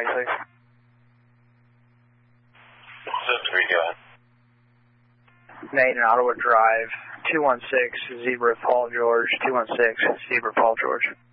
26. Zip 3, go ahead. Nate and Ottawa Drive, 216, Zebra Paul George, 216, Zebra Paul George.